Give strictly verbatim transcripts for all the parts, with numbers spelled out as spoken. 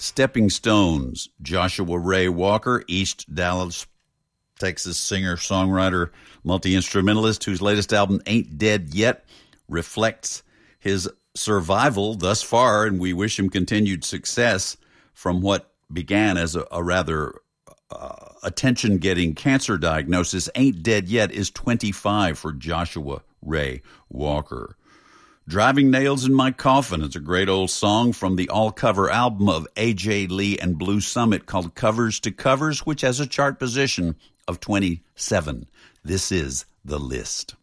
Stepping Stones, Joshua Ray Walker, East Dallas, Texas singer, songwriter, multi-instrumentalist, whose latest album, Ain't Dead Yet, reflects his survival thus far, and we wish him continued success from what began as a, a rather uh, attention-getting cancer diagnosis. Ain't Dead Yet is twenty-five for Joshua Ray Walker. Driving Nails in My Coffin is a great old song from the all-cover album of A J Lee and Blue Summit called Covers to Covers, which has a chart position of twenty-seven. This is The List.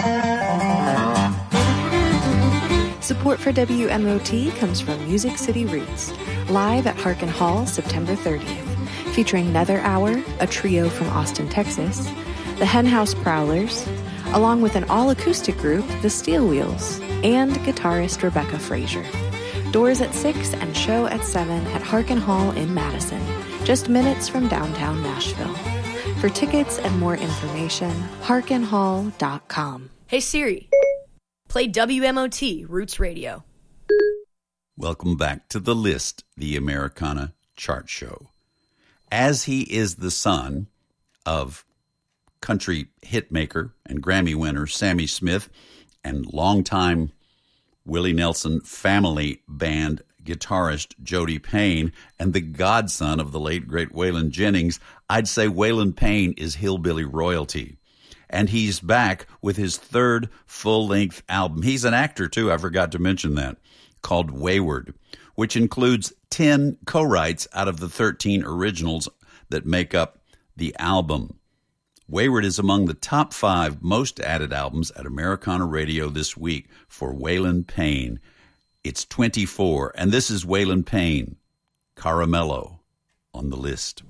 Support for W M O T comes from Music City Roots, live at Harkin Hall September thirtieth, featuring Nether Hour, a trio from Austin, Texas, the Henhouse Prowlers, along with an all-acoustic group, the Steel Wheels, and guitarist Rebecca Frazier. Doors at six and show at seven at Harkin Hall in Madison, just minutes from downtown Nashville. For tickets and more information, harkin hall dot com. Hey Siri, play W M O T Roots Radio. Welcome back to The List, the Americana chart show. As he is the son of country hitmaker and Grammy winner Sammy Smith and longtime Willie Nelson family band guitarist Jody Payne and the godson of the late, great Waylon Jennings, I'd say Waylon Payne is hillbilly royalty. And he's back with his third full-length album. He's an actor, too. I forgot to mention that. Called Wayward, which includes ten co-writes out of the thirteen originals that make up the album. Wayward is among the top five most added albums at Americana Radio this week for Waylon Payne. It's twenty-four, and this is Waylon Payne, Caramello, on The List.